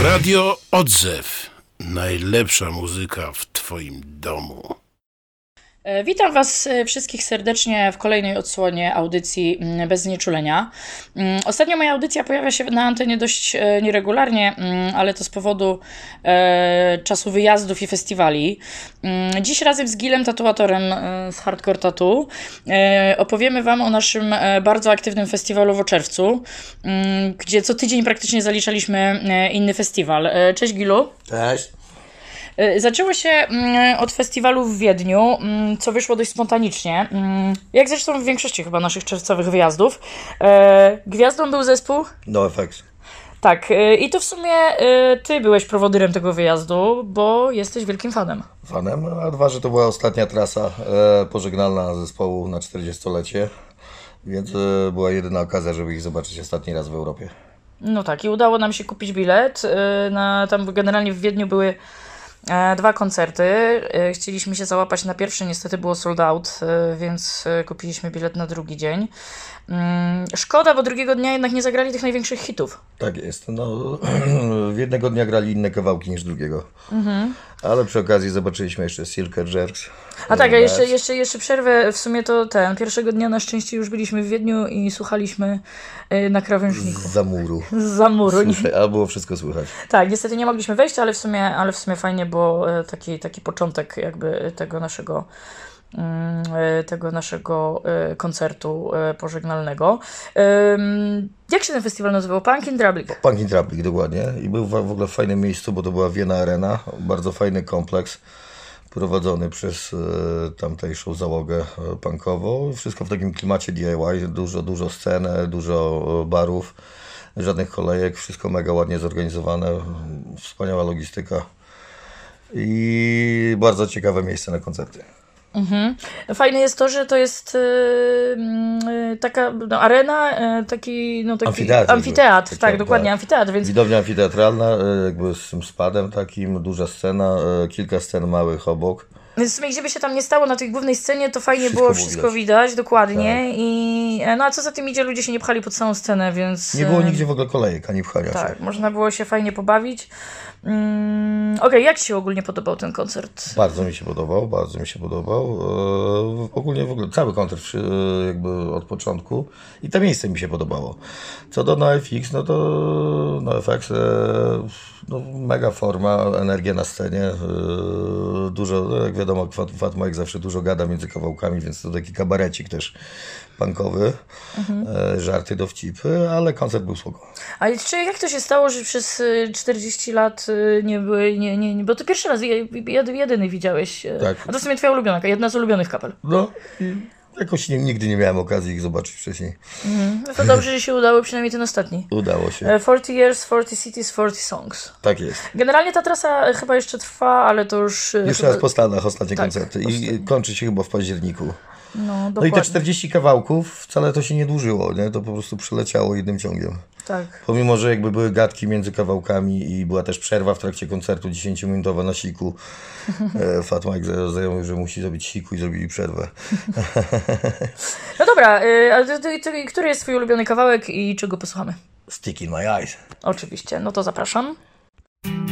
Radio Odzew. Najlepsza muzyka w Twoim domu. Witam Was wszystkich serdecznie w kolejnej odsłonie audycji Bez Znieczulenia. Ostatnio moja audycja pojawia się na antenie dość nieregularnie, ale to z powodu czasu wyjazdów i festiwali. Dziś razem z Gilem, tatuatorem z Hardcore Tattoo, opowiemy Wam o naszym bardzo aktywnym festiwalu w czerwcu, gdzie co tydzień praktycznie zaliczaliśmy inny festiwal. Cześć Gilu. Cześć. Zaczęło się od festiwalu w Wiedniu, co wyszło dość spontanicznie, jak zresztą w większości chyba naszych czerwcowych wyjazdów. Gwiazdą był zespół? NoFX. Tak, i to w sumie ty byłeś prowodyrem tego wyjazdu, bo jesteś wielkim fanem. Fanem, a dwa, że to była ostatnia trasa pożegnalna zespołu na 40-lecie, więc była jedyna okazja, żeby ich zobaczyć ostatni raz w Europie. No tak, i udało nam się kupić bilet. Tam generalnie w Wiedniu były dwa koncerty. Chcieliśmy się załapać na pierwszy, niestety było sold out, więc kupiliśmy bilet na drugi dzień. Szkoda, bo drugiego dnia jednak nie zagrali tych największych hitów. Tak jest. No, w jednego dnia grali inne kawałki niż drugiego. Ale przy okazji zobaczyliśmy jeszcze Silker Jerks. A tak, a jeszcze przerwę. W sumie to pierwszego dnia na szczęście już byliśmy w Wiedniu i słuchaliśmy na krawężniku. Za muru. Za muru. A było wszystko słychać. Tak, niestety nie mogliśmy wejść, ale w sumie fajnie było taki początek jakby tego naszego koncertu pożegnalnego. Jak się ten festiwal nazywał? Punk in Drublic? Punk in Drublic, dokładnie. I był w ogóle w fajnym miejscu, bo to była Vienna Arena. Bardzo fajny kompleks prowadzony przez tamtejszą załogę punkową. Wszystko w takim klimacie DIY. Dużo scen, dużo barów, żadnych kolejek. Wszystko mega ładnie zorganizowane. Wspaniała logistyka. I bardzo ciekawe miejsce na koncerty. Fajne jest to, że to jest taka arena, taki amfiteatr, tak, dokładnie, amfiteatr. Więc... Widownia amfiteatralna, jakby z tym spadem takim, duża scena, kilka scen małych obok. Więc w sumie, gdzie by się tam nie stało na tej głównej scenie, to fajnie było wszystko widać, dokładnie. Tak. A co za tym idzie, ludzie się nie pchali pod całą scenę, więc... Nie było nigdzie w ogóle kolejek, ani pchania się. Tak, można było się fajnie pobawić. Okej, jak Ci się ogólnie podobał ten koncert? Bardzo mi się podobał. Ogólnie cały koncert jakby od początku i to miejsce mi się podobało. Co do NoFX, no to NoFX mega forma, energia na scenie, dużo, jak wiadomo, Fat Mike zawsze dużo gada między kawałkami, więc to taki kabarecik też punkowy, żarty, dowcipy, ale koncert był spoko. A jak to się stało, że przez 40 lat nie były, bo to pierwszy raz jedyny widziałeś, tak. A to w sumie twoja ulubiona, jedna z ulubionych kapel. No i jakoś nigdy nie miałem okazji ich zobaczyć wcześniej. No to dobrze, że się udało, przynajmniej ten ostatni. Udało się. 40 Years, 40 Cities, 40 Songs. Tak jest. Generalnie ta trasa chyba jeszcze trwa, ale to już... Jeszcze raz po Stanach ostatnie koncerty i kończy się chyba w październiku. No i te 40 kawałków wcale to się nie dłużyło, nie? To po prostu przeleciało jednym ciągiem. Tak. Pomimo, że jakby były gadki między kawałkami i była też przerwa w trakcie koncertu 10-minutowa na siku. Fat Mike zajął, że musi zrobić siku i zrobili przerwę. No dobra, a który jest twój ulubiony kawałek i czego posłuchamy? Stick in my eyes. Oczywiście, no to zapraszam.